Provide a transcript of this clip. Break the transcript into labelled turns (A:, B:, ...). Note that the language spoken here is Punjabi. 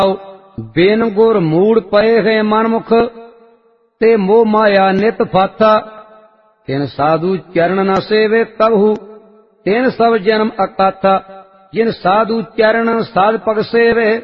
A: ਬਿਨ ਗੁਰ ਮੂੜ ਪਏ ਹੈ ਮਨਮੁਖ, ਤੇ ਮੋਹ ਮਾਇਆ ਨਿਤ ਫਾਥਾ। ਤਿਨ ਸਾਧੂ ਚਰਨ ਨ ਸੇਵੇ ਕਬਹੂ, ਤਿਨ ਸਭ ਜਨਮ ਅਕਾਥਾ। ਜਿਨ ਸਾਧੂ ਚਰਨ ਸਾਧ ਪਗ ਸੇਵੇ,